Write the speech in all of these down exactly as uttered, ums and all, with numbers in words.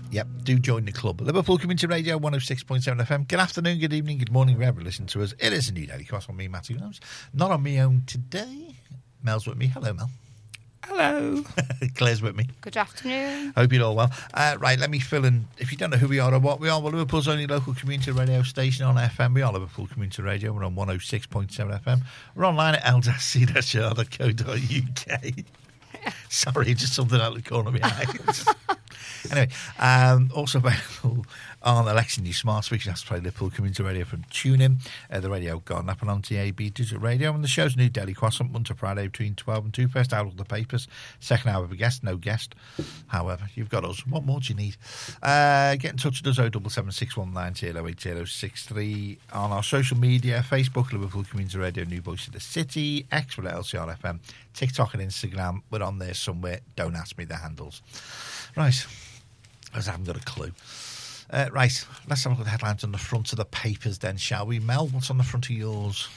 Yep, do join the club. Liverpool Community Radio, one oh six point seven F M. Good afternoon, good evening, good morning, wherever you listen to us. It is a new Daily Cross on me, Matthew Williams. Not on me own today. Mel's with me. Hello, Mel. Hello. Claire's with me. Good afternoon. Hope you're all well. Uh, right, let me fill in. If you don't know who we are or what we are, we're Liverpool's only local community radio station on F M. We are Liverpool Community Radio. We're on one oh six point seven F M. We're online at l c dash r dot co dot u k. Sorry, just something out of the corner of my eyes. Anyway, um, also available on Alexa New Smart Speakers. You have to play Liverpool Community Radio from TuneIn. Uh, the radio gone up and on T A B Digital Radio. And the show's new Daily Croissant, Monday to Friday between twelve and two. First hour of the papers. Second hour of a guest, no guest. However, you've got us. What more do you need? Uh, get in touch with us, oh seven seven six one nine oh eight oh six three. On our social media, Facebook, Liverpool Community Radio, New Voice of the City. X with L C R F M. TikTok and Instagram. We're on there somewhere. Don't ask me the handles. Right. Because I haven't got a clue. Uh, right, let's have a look at the headlines on the front of the papers then, shall we? Mel, what's on the front of yours?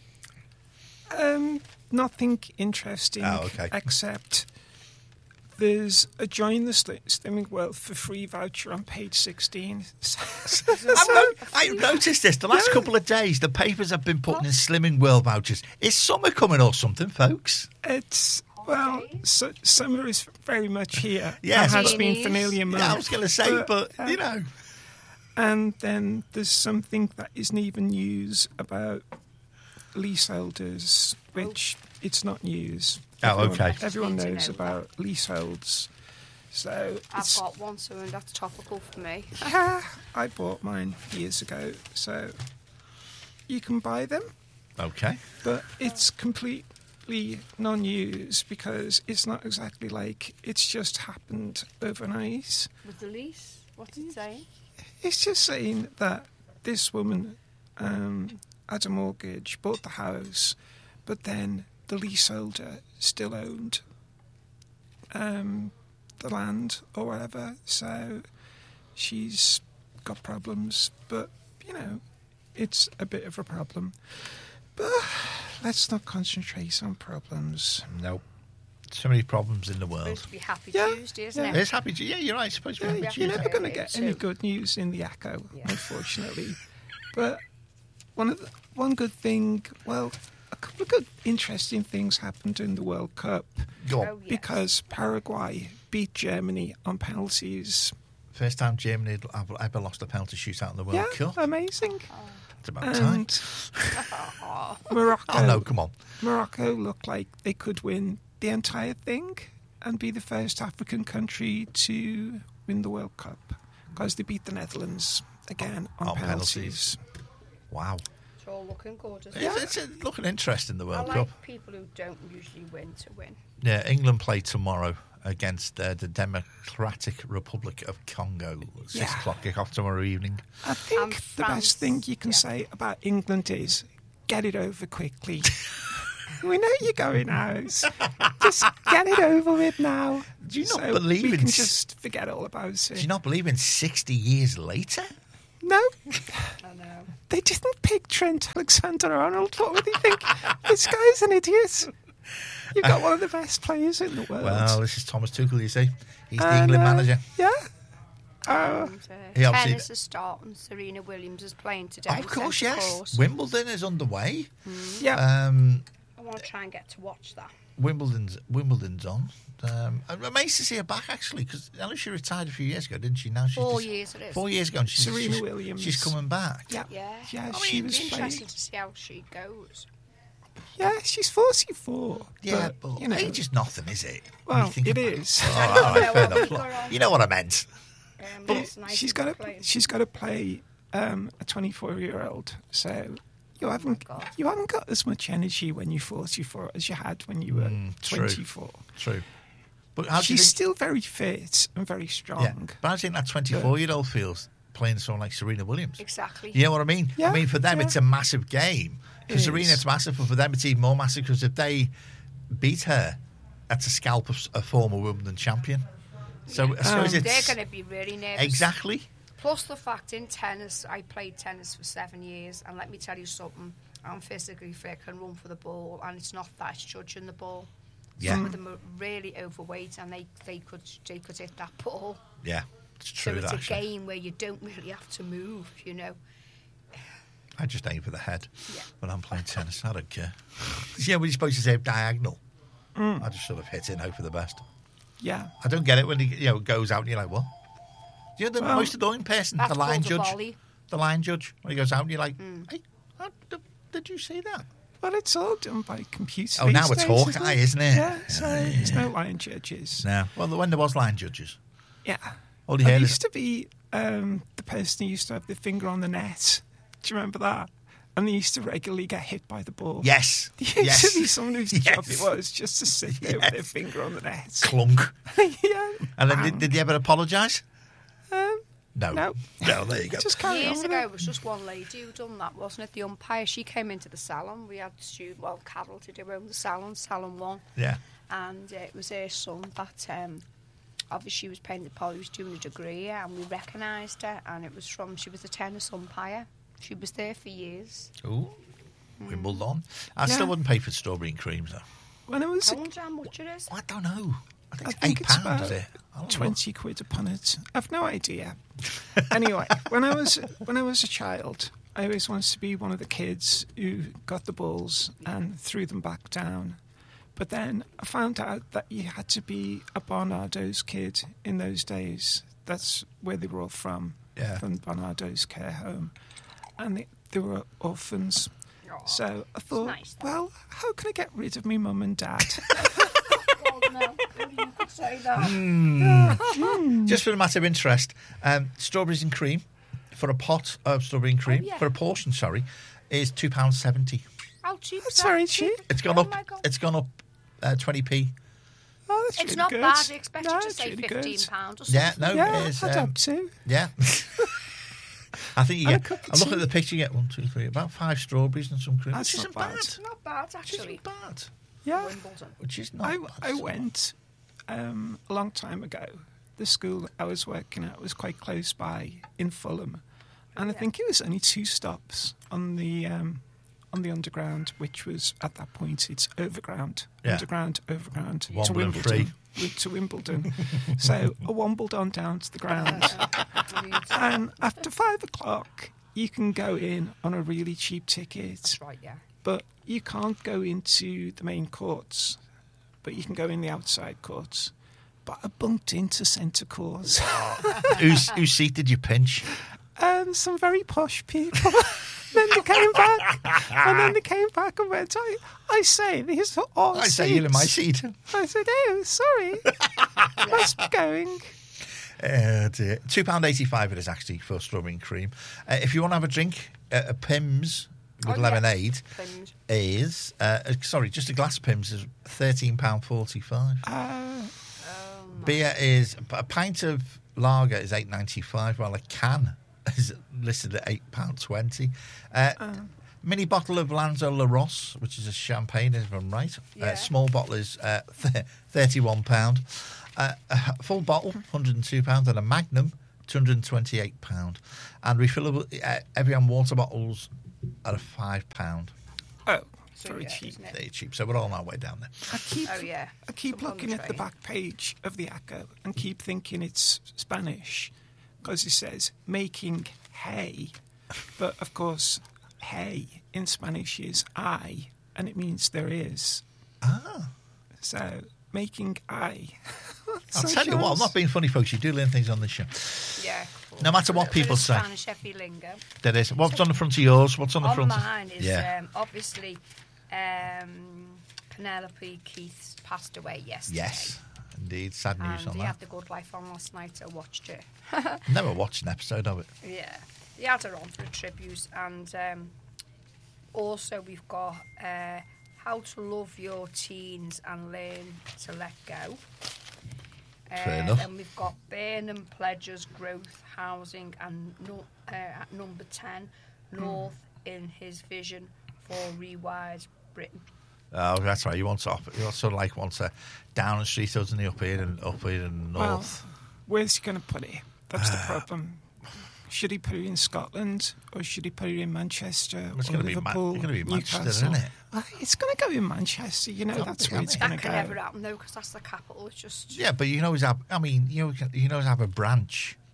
Um, nothing interesting. Oh, okay. Except there's a Join the Slimming World for free voucher on page sixteen. I've, no, I've noticed this. The last yeah. couple of days, the papers have been putting in Slimming World vouchers. Is summer coming or something, folks? It's... Well, so, summer is very much here. Yes, it has been for nearly a month. Yeah, I was going to say, but, but uh, you know. And then there's something that isn't even news about leaseholders, which oh. it's not news. Oh, everyone, okay. Everyone knows know about that. leaseholds. So I've it's, got one, so that's topical for me. uh, I bought mine years ago, so you can buy them. Okay. But it's complete... non-news because it's not exactly like it's just happened overnight. With the lease? What's it saying? It's just saying that this woman um, had a mortgage, bought the house, but then the leaseholder still owned um, the land or whatever, so she's got problems, but, you know, it's a bit of a problem. But let's not concentrate on problems. Nope. So many problems in the world. It's supposed to be Happy yeah. Tuesday, isn't yeah. it? It's Happy Tuesday. Yeah, you're right. It's supposed to be yeah, Happy You're Tuesday. never going to get any good news in the Echo, yeah. unfortunately. But one of the, one good thing, well, a couple of good, interesting things happened in the World Cup. Go on. Oh, yes. Because Paraguay beat Germany on penalties. First time Germany had ever lost a penalty shootout in the World yeah, Cup. amazing. Oh. It's about time. Morocco. Oh, no, come on. Morocco looked like they could win the entire thing and be the first African country to win the World Cup because they beat the Netherlands again on, on penalties. penalties. Wow. It's all looking good, isn't yeah, it? It's, it's looking interesting, the World I like Cup. people who don't usually win to win. Yeah, England play tomorrow against uh, the Democratic Republic of Congo. Six yeah. o'clock kick off tomorrow evening. I think um, the France, best thing you can yeah. say about England is get it over quickly. We know you're going out. Just get it over with now. Do you not so believe we in... can just forget all about it. Do you not believe in sixty years later? No. I know. They didn't pick Trent Alexander-Arnold. What would they think? This guy's an idiot. You've got one of the best players in the world. Well, this is Thomas Tuchel, you see. He's the and, England uh, manager. Yeah. Uh, and, uh, he tennis is starting. Serena Williams is playing today. Oh, of course, yes. Course. Wimbledon is underway. Mm. Yeah. Um, I want to try and get to watch that. Wimbledon's Wimbledon's on. Um, I'm amazed to see her back, actually, because I know she retired a few years ago, didn't she? Now she's Four just, years it is. Four years ago. And she's, Serena she's, Williams. She's coming back. Yeah. Yeah. Yeah, I she mean, was it'd be playing. interesting to see how she goes. Yeah, she's forty-four. Yeah, but, but you know, age is nothing, is it? Well, When you think it about is. Oh, all right, fair enough. Go on. You know what I meant. Um, But it's nice she's to got play. to she's got to play um, a twenty-four-year-old. So you haven't God. you haven't got as much energy when you're forty-four as you had when you were Mm, true. twenty-four. True. But how do you She's think, still very fit and very strong. yeah, but how do you think that twenty-four-year-old feels playing someone like Serena Williams? Exactly. You know what I mean? Yeah, I mean, for them, yeah. it's a massive game. For It Serena, is. it's massive, but for them, it's even more massive because if they beat her, that's a scalp of a former Wimbledon champion. So I suppose Um, it's... They're going to be really nervous. Exactly. Plus the fact in tennis, I played tennis for seven years, and let me tell you something, I'm physically fit, can run for the ball, and it's not that, it's judging the ball. Yeah. Some of them are really overweight, and they, they could they could hit that ball. Yeah. It's true, so it's that, a actually. game where you don't really have to move, you know. I just aim for the head Yeah. when I'm playing tennis. I don't care. Yeah, when you're supposed to say diagonal, I just sort of hit it and hope for the best. Yeah. I don't get it when he you know goes out and you're like, what? You're the Well, most annoying person, That's the line called a judge. volley. The line judge when he goes out and you're like, hey, how, did, did you see that? Well, it's all done by computer. Oh, now these it's days, Hawkeye, isn't it? Yeah, so there's no line judges. No. Well, when there was line judges, Yeah. all you I heard is used to be um, the person who used to have the finger on the net. Do you remember that? And they used to regularly get hit by the ball. yes, There used yes, to be someone whose job Yes. it was just to sit there with their Yes. finger on the net. clunk. yeah. And then did, did he ever apologise? Um, No. No. No, there you go. just carry Years on with ago, it. it was just one lady who done that, wasn't it? The umpire. She came into the salon. We had student, well, Carol to do own the salon, Salon One, Yeah. and uh, it was her son that um, obviously was playing the pole. He was doing a degree, and we recognised her. And it was from she was a tennis umpire. She was there for years. Ooh. Wimbledon. I Yeah. still wouldn't pay for strawberry and creams, though. When I was I a wonder how much it is. I don't know. I think I it's think eight it's pounds, about is it? I don't know. twenty quid upon it. I've no idea. Anyway, when I was when I was a child, I always wanted to be one of the kids who got the balls and threw them back down. But then I found out that you had to be a Barnardo's kid in those days. That's where they were all from, Yeah. from Barnardo's care home, and they, they were orphans. Aw, So I thought, nice, that. well, how can I get rid of me mum and dad? Well, no, you could say that. Just for a matter of interest, um, strawberries and cream for a pot of strawberry and cream, Oh, yeah. for a portion, sorry, is two pounds seventy. How cheap is That's that? very cheap. It's gone Oh up. my God. It's gone up uh, twenty p. Oh, that's It's really not good. bad. I expect No, you to it's say really fifteen good. pounds or something. Yeah, no, Yeah, it is. I'd Um, up to. yeah. I think you And a get. cup of I'm looking at tea. the picture. You get one, two, three, about five strawberries and some cream, That's which isn't not bad. bad. It's not bad, Which actually. isn't bad. Yeah. Wimbledon. Which is not I, bad. I went um, a long time ago. The school I was working at was quite close by in Fulham, and I Yeah. think it was only two stops on the um, on the underground, which was at that point it's overground, Yeah. underground, overground to Wimbledon Wimbledon, wi- to Wimbledon. So a Wimbledon down to the ground, and after five o'clock you can go in on a really cheap ticket. That's right, yeah. But you can't go into the main courts, but you can go in the outside courts. But I bumped into centre courts. whose, whose seat did you pinch? um, some very posh people. Then they came back, and then they came back and went, I, I say, these are all I say you're in my seats." seat. I said, oh, sorry. Must be going. Uh, dear. two pounds eighty-five it is actually for strawberry and cream. Uh, if you want to have a drink, uh, a Pimm's with Oh, yeah. lemonade Pimm's. is, uh, uh, sorry, just a glass of Pimm's is thirteen pounds forty-five. Uh, Beer is, a pint of lager is eight ninety-five, while a can is listed at eight pounds twenty. Uh, mini bottle of Lanzo La Rosse, which is a champagne, if I'm right. Uh, Yeah. small bottle is uh, thirty-one pounds. Uh, a full bottle, one hundred two pounds, and a Magnum, two hundred twenty-eight pounds. And refillable uh, Evian water bottles at a five pounds. oh, So, very yeah, cheap. isn't it? They're cheap, so we're all on our way down there. I keep, Oh, yeah. I keep Some on looking the at the train. back page of the Echo and keep thinking it's Spanish because it says making hay. But of course, hay in Spanish is I, and it means there is. Ah. So making I. I'll So tell you what, I'm yours- not being funny, folks. You do learn things on this show. Yeah. Cool. No matter what A little bit people of say. Spanish heavy lingo. There is. What's on the front of yours? What's on the On front? of- mine is yeah. um, obviously um, Penelope Keith passed away yesterday. Yes, indeed. Sad news And on he that. had the good life on last night. I watched it. Never watched an episode of it. Yeah, he had her on for a tribute, and um, also we've got uh, How to Love Your Teens and Learn to Let Go. Uh, Fair enough. Then we've got Burnham Pledges Growth Housing and no, uh, at number ten, North in his vision for Rewired Britain. Oh, that's right. You want to up, you sort of like want to down the street, doesn't he? Up here and up here and Well, north. where's he going to put it? That's the problem. Should he put it in Scotland or should he put it in Manchester It's or gonna be Ma- Liverpool? it's gonna be Manchester, Newcastle? isn't it? Well, it's going to go in Manchester. You know, Can't that's be, where can it's it? going That to can go. never happen though, because that's the capital. It's just Yeah, but you can always have. I mean, you know, you can always have a branch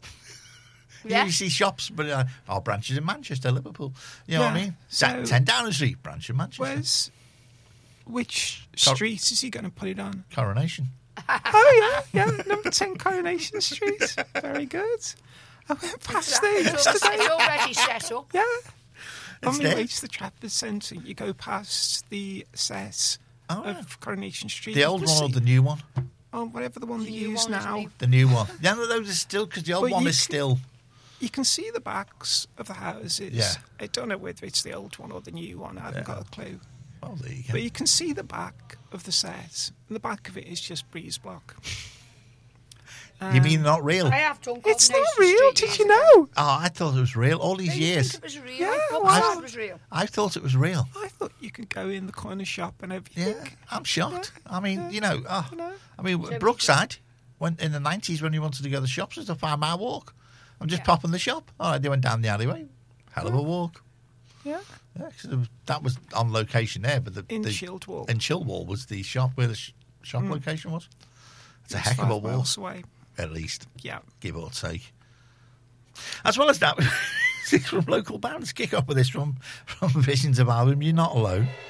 Yeah. You see shops, but uh, our branches in Manchester, Liverpool. You know what I Yeah, mean? so- Da- ten Downing Street, branch in Manchester. Where's which Cor- street is he going to put it on? Coronation. Oh yeah, yeah, number ten Coronation Street. Very good. I went past there It's yesterday. already set up. Yeah. It's On the there. way to the Trafford Centre, you go past the set Oh, of yeah. Coronation Street. The You old can one or see- the new one? Oh, whatever the one The they new use one is now. new. The new one. Yeah, no, those are still, because the old But one you is can- still. You can see the backs of the houses. Yeah. I don't know whether it's the old one or the new one. I haven't Yeah. got a clue. Well, there you go. But you can see the back of the set. And the back of it is just breeze block. You mean not real? I have done It's not Coronation real, Street did years you ago. know? Oh, I thought it was real all these Did you years. think it was real? Yeah, I thought well, it was real. I thought it was real. I thought you could go in the corner shop and Yeah, everything. I'm shocked. I mean, Yeah. you know, oh, I know. I mean, So- Brookside, when in the nineties when you wanted to go to the shops, it was a five mile walk. I'm just Yeah. popping the shop. All right, they went down the alleyway. Hell of a walk. Yeah. Yeah, 'cause it was- that was on location there, but the In the, Shieldwall. in Chilwell was the shop where the sh- shop location was. It's a It's heck of a five walk, miles away. at least, Yeah. give or take. As well as that, six from local bands kick off with this from from Visions of Album. You're Not Alone.